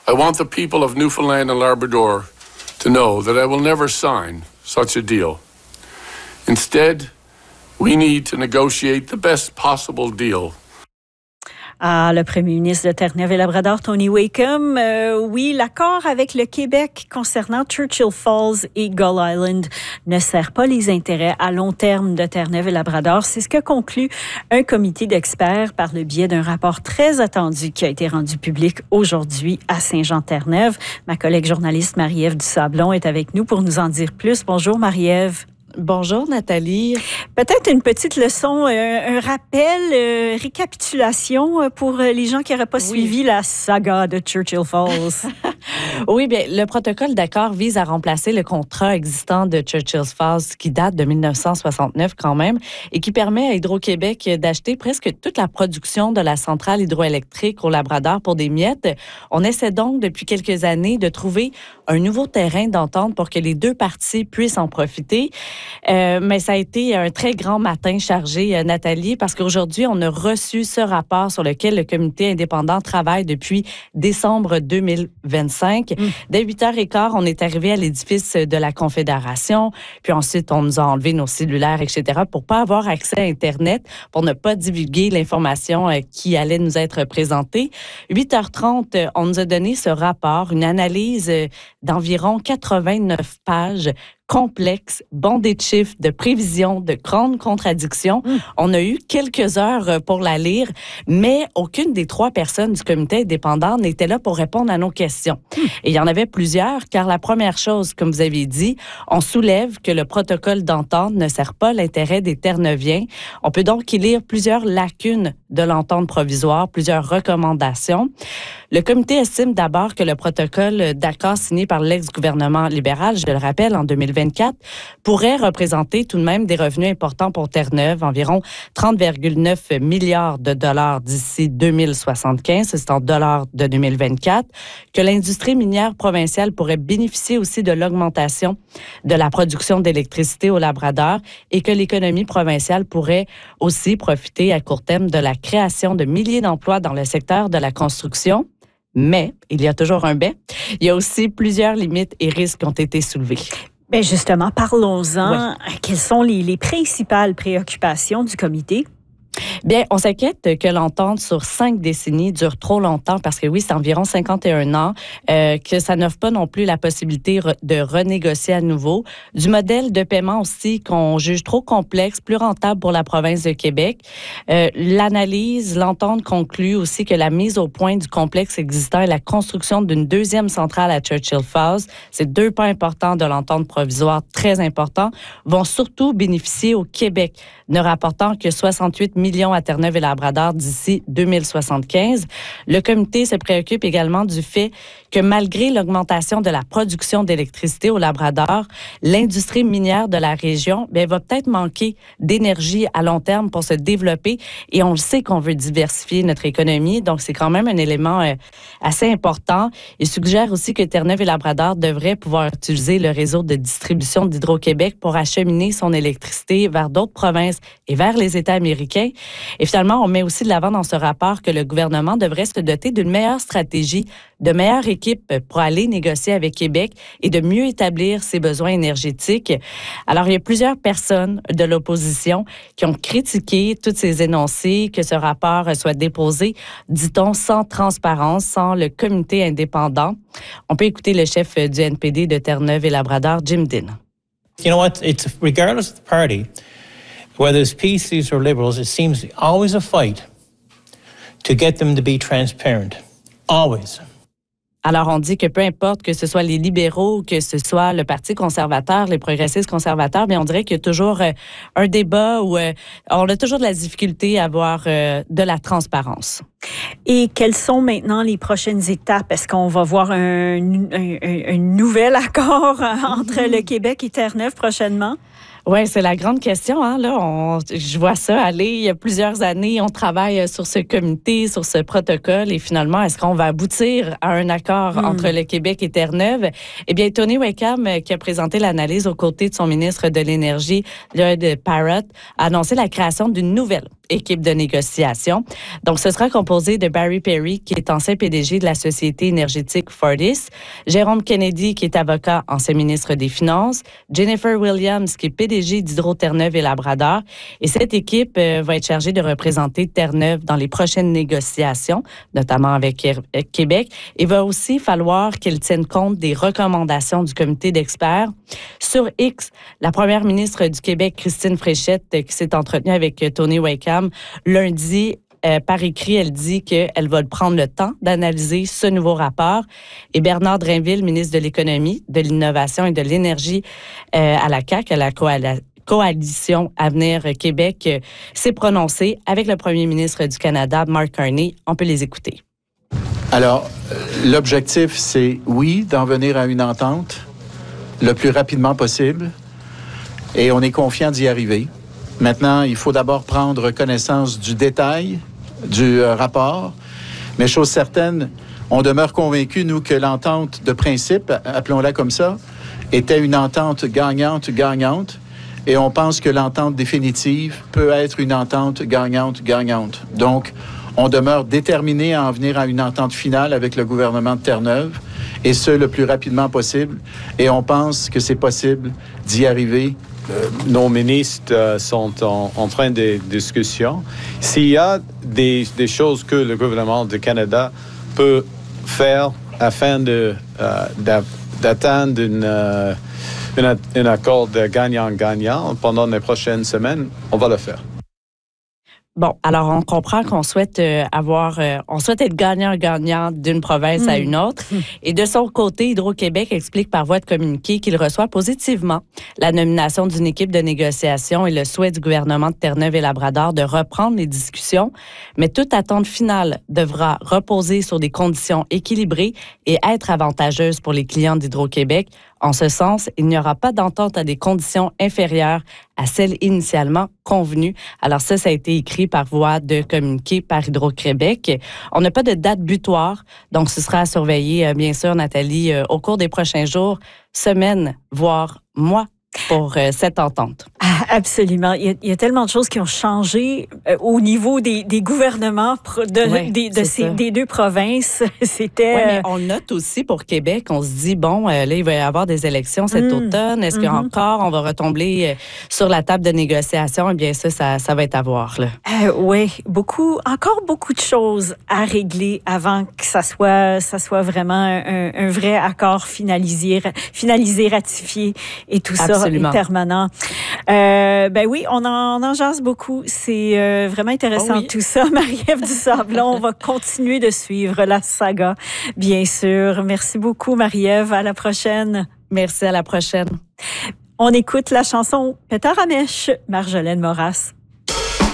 I want the people of Newfoundland and Labrador to know that I will never sign such a deal. Instead, we need to negotiate the best possible deal. Ah, le premier ministre de Terre-Neuve-et-Labrador, Tony Wakeham. Oui, l'accord avec le Québec concernant Churchill Falls et Gull Island ne sert pas les intérêts à long terme de Terre-Neuve-et-Labrador. C'est ce que conclut un comité d'experts par le biais d'un rapport très attendu qui a été rendu public aujourd'hui à Saint-Jean-Terre-Neuve. Ma collègue journaliste Marie-Ève Dusablon est avec nous pour nous en dire plus. Bonjour Marie-Ève. Bonjour Nathalie. Peut-être une petite leçon, un rappel, récapitulation pour les gens qui n'auraient pas suivi la saga de Churchill Falls. Oui, bien, le protocole d'accord vise à remplacer le contrat existant de Churchill Falls qui date de 1969 quand même et qui permet à Hydro-Québec d'acheter presque toute la production de la centrale hydroélectrique au Labrador pour des miettes. On essaie donc depuis quelques années de trouver un nouveau terrain d'entente pour que les deux parties puissent en profiter. Mais ça a été un très grand matin chargé, Nathalie, parce qu'aujourd'hui, on a reçu ce rapport sur lequel le comité indépendant travaille depuis décembre 2025. Dès 8h15, on est arrivé à l'édifice de la Confédération, puis ensuite, on nous a enlevé nos cellulaires, etc., pour pas avoir accès à Internet, pour ne pas divulguer l'information qui allait nous être présentée. 8h30, on nous a donné ce rapport, une analyse d'environ 89 pages, complexe, bondé de chiffres, de prévisions, de grandes contradictions. On a eu quelques heures pour la lire, mais aucune des trois personnes du comité indépendant n'était là pour répondre à nos questions. Et il y en avait plusieurs, car la première chose, comme vous avez dit, on soulève que le protocole d'entente ne sert pas l'intérêt des Terre-Neuviens. On peut donc y lire plusieurs lacunes de l'entente provisoire, plusieurs recommandations. Le comité estime d'abord que le protocole d'accord signé par l'ex-gouvernement libéral, je le rappelle, en 2024, pourrait représenter tout de même des revenus importants pour Terre-Neuve, environ 30,9 milliards de dollars d'ici 2075, c'est en dollars de 2024, que l'industrie minière provinciale pourrait bénéficier aussi de l'augmentation de la production d'électricité au Labrador et que l'économie provinciale pourrait aussi profiter à court terme de la création de milliers d'emplois dans le secteur de la construction. Mais, il y a toujours un mais, il y a aussi plusieurs limites et risques qui ont été soulevés. Bien justement, parlons-en. Oui. Quelles sont les principales préoccupations du comité? Bien, on s'inquiète que l'entente sur 5 décennies dure trop longtemps parce que oui, c'est environ 51 ans, que ça n'offre pas non plus la possibilité de renégocier à nouveau. Du modèle de paiement aussi qu'on juge trop complexe, plus rentable pour la province de Québec. L'entente conclut aussi que la mise au point du complexe existant et la construction d'une deuxième centrale à Churchill Falls, ces deux points importants de l'entente provisoire, très importants, vont surtout bénéficier au Québec, ne rapportant que 68 millions à Terre-Neuve et Labrador d'ici 2075. Le comité se préoccupe également du fait que malgré l'augmentation de la production d'électricité au Labrador, l'industrie minière de la région va peut-être manquer d'énergie à long terme pour se développer et on le sait qu'on veut diversifier notre économie, donc c'est quand même un élément assez important. Il suggère aussi que Terre-Neuve et Labrador devraient pouvoir utiliser le réseau de distribution d'Hydro-Québec pour acheminer son électricité vers d'autres provinces et vers les États américains. Et finalement, on met aussi de l'avant dans ce rapport que le gouvernement devrait se doter d'une meilleure stratégie, de meilleure équipe pour aller négocier avec Québec et de mieux établir ses besoins énergétiques. Alors, il y a plusieurs personnes de l'opposition qui ont critiqué tous ces énoncés, que ce rapport soit déposé, dit-on, sans transparence, sans le comité indépendant. On peut écouter le chef du NPD de Terre-Neuve et Labrador, Jim Dean. You know what? It's regardless of the party, whether it's PCs or Liberals, it seems always a fight to get them to be transparent. Always. Alors, on dit que peu importe que ce soit les libéraux, que ce soit le Parti conservateur, les progressistes conservateurs, bien, on dirait qu'il y a toujours un débat où on a toujours de la difficulté à avoir de la transparence. Et quelles sont maintenant les prochaines étapes? Est-ce qu'on va voir un nouvel accord entre le Québec et Terre-Neuve prochainement? Oui, c'est la grande question. Hein? Là, je vois ça aller. Il y a plusieurs années, on travaille sur ce comité, sur ce protocole. Et finalement, est-ce qu'on va aboutir à un accord entre le Québec et Terre-Neuve? Eh bien, Tony Wakeham, qui a présenté l'analyse aux côtés de son ministre de l'Énergie, Lloyd Parrott, a annoncé la création d'une nouvelle équipe de négociation. Donc, ce sera composé de Barry Perry, qui est ancien PDG de la société énergétique Fortis, Jérôme Kennedy, qui est avocat, ancien ministre des Finances, Jennifer Williams, qui est PDG d'Hydro-Terre-Neuve et Labrador. Et cette équipe va être chargée de représenter Terre-Neuve dans les prochaines négociations, notamment avec Québec. Il va aussi falloir qu'elle tienne compte des recommandations du comité d'experts. Sur X, la première ministre du Québec, Christine Fréchette, qui s'est entretenue avec Tony Wakeham lundi, par écrit, elle dit qu'elle va prendre le temps d'analyser ce nouveau rapport. Et Bernard Drinville, ministre de l'Économie, de l'Innovation et de l'Énergie à la CAQ, à la Coalition Avenir Québec, s'est prononcé avec le premier ministre du Canada, Mark Carney. On peut les écouter. Alors, l'objectif, c'est, oui, d'en venir à une entente le plus rapidement possible, et on est confiant d'y arriver. Maintenant, il faut d'abord prendre connaissance du détail du rapport, mais chose certaine, on demeure convaincus, nous, que l'entente de principe, appelons-la comme ça, était une entente gagnante-gagnante, et on pense que l'entente définitive peut être une entente gagnante-gagnante. Donc, on demeure déterminé à en venir à une entente finale avec le gouvernement de Terre-Neuve, et ce, le plus rapidement possible. Et on pense que c'est possible d'y arriver. Nos ministres sont en train de discussion. S'il y a des choses que le gouvernement du Canada peut faire afin d'atteindre un accord de gagnant-gagnant pendant les prochaines semaines, on va le faire. Bon, alors on comprend qu'on souhaite on souhaite être gagnant-gagnant d'une province à une autre. Et de son côté, Hydro-Québec explique par voie de communiqué qu'il reçoit positivement la nomination d'une équipe de négociation et le souhait du gouvernement de Terre-Neuve et Labrador de reprendre les discussions. Mais toute attente finale devra reposer sur des conditions équilibrées et être avantageuse pour les clients d'Hydro-Québec. En ce sens, il n'y aura pas d'entente à des conditions inférieures à celles initialement convenues. Alors ça a été écrit par voie de communiqué par Hydro-Québec. On n'a pas de date butoir, donc ce sera à surveiller, bien sûr, Nathalie, au cours des prochains jours, semaines, voire mois, pour cette entente. Absolument. Il y a tellement de choses qui ont changé au niveau des gouvernements des deux provinces. C'était... Oui, mais on note aussi pour Québec, on se dit, bon, là, il va y avoir des élections cet automne. Est-ce qu'encore on va retomber sur la table de négociation? Eh bien, ça va être à voir, là. Oui, encore beaucoup de choses à régler avant que ça soit vraiment un vrai accord finalisé, ratifié et tout Absolument. ça est permanent. Ben oui, on en jase beaucoup. C'est vraiment intéressant tout ça. Marie-Ève Dusablon, on va continuer de suivre la saga, bien sûr. Merci beaucoup, Marie-Ève. À la prochaine. Merci, à la prochaine. On écoute la chanson Pétard à mèche, Marjolaine Maurasse.